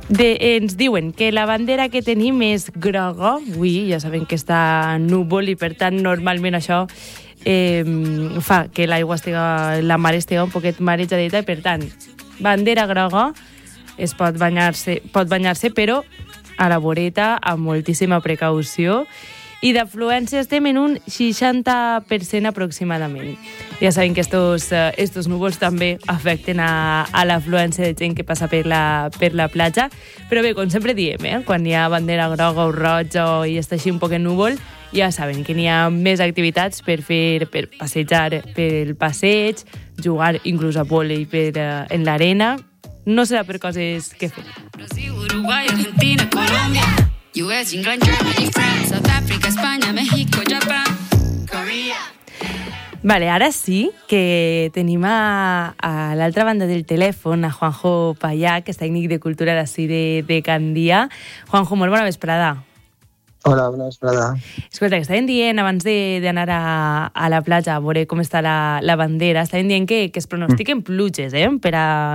Ens diuen que la bandera que tenim és groga. Avui ja sabem que està núvol i per tant normalment això fa que l'aigua la mar estigui un poquet marejadeta i per tant bandera groga, es pot banyar-se però a la voreta amb moltíssima precaució. I d'afluència estem en un 60% aproximadament. Ja sabem que estos núvols també afecten a l'afluència de gent que passa per la platja, però bé, com sempre diem, quan hi ha bandera groga o roja i està així un poc en núvol, ja saben que n'hi ha més activitats per passejar pel passeig, jugar inclús a vòlei en l'arena. No serà per coses que fer. Brasil, Uruguai, Argentina, Colòmbia, US, England, Germany, France, South Africa, Espanya, México, Japán, Korea. Vale, ara sí que tenim a l'altra banda del telèfon a Juanjo Payá, que és tècnic de cultura d'ací de Gandia. Juanjo, molt bona vesprada. Hola, bona vesprada. Escolta, que estàvem dient abans d'anar a la platja a veure com està la bandera, estàvem dient que es pronostiquen pluges per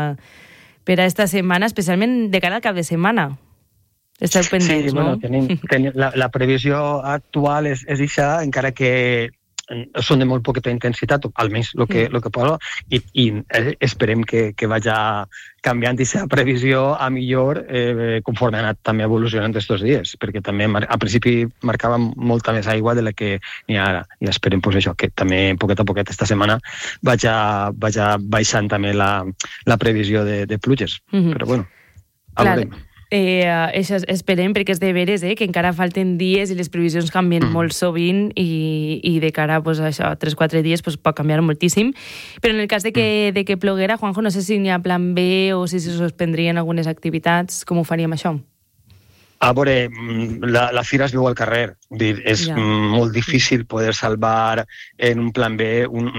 a esta setmana, especialment de cara al cap de setmana. Esteu pendents, sí, no? Tenim la previsió actual és això, encara que són de molt poqueta intensitat, almenys el que poso, i esperem que vagi canviant aquesta previsió a millor conforme ha anat també evolucionant estos dies, perquè també a principi marcava molta més aigua de la que n'hi ha ara, i esperem això, que també poquet a poquet esta setmana vagi baixant també la previsió de pluges, però bueno, a veure. Això esperem, perquè és de veres que encara falten dies i les previsions canvien molt sovint i de cara a això, 3-4 dies pot canviar moltíssim. Però en el cas de que ploguera, Juanjo, no sé si n'hi ha plan B o si se suspendrien algunes activitats, com ho faríem això? A veure, la fira es viu al carrer. És molt difícil poder salvar en un plan B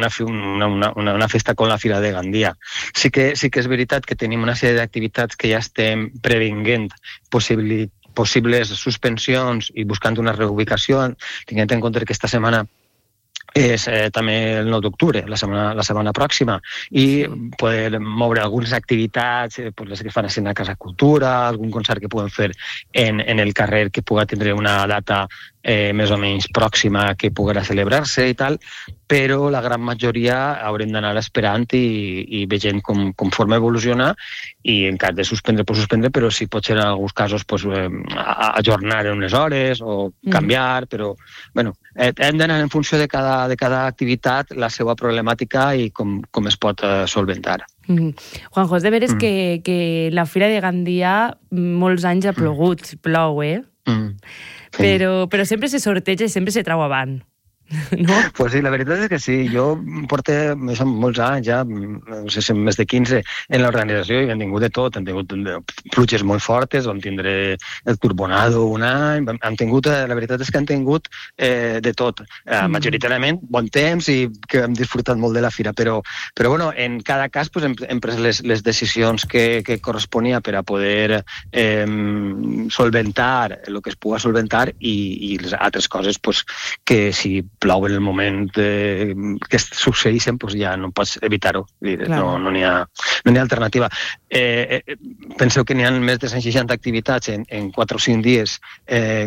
una festa com la Fira de Gandia. Sí que és veritat que tenim una sèrie d'activitats que ja estem prevenint possibles suspensions i buscant una reubicació, tenint en compte que esta setmana és també el 9 d'octubre, la setmana pròxima, i poder moure algunes activitats, les que fan a la Casa Cultura, algun concert que puguem fer en el carrer que pugui tindre una data més o menys pròxima que pugui celebrar-se i tal, però la gran majoria haurem d'anar esperant i veient conforme evoluciona, i en cas de suspendre, però si pot ser en alguns casos ajornar en unes hores o canviar, però bueno, hem d'anar en funció de cada activitat la seva problemàtica i com es pot solventar. Juanjo, és de veres que la Fira de Gandia molts anys ha plogut, plou, però sempre se sorteja i sempre se trau avant. No? Pues sí, la veritat és que sí. Jo porto molts anys, ja, no sé si més de 15, en l'organització i hem tingut de tot. Hem tingut pluges molt fortes, vam tindre el Turbonado un any, la veritat és que hem tingut de tot. Majoritàriament bon temps i que hem disfrutat molt de la fira, però bueno, en cada cas hem pres les decisions que corresponia per a poder solventar el que es pugui solventar i les altres coses que si plou en el moment que succeeixen, ja no pots evitar-ho. No n'hi ha alternativa. Penseu que n'hi ha més de 160 activitats en 4 o 5 dies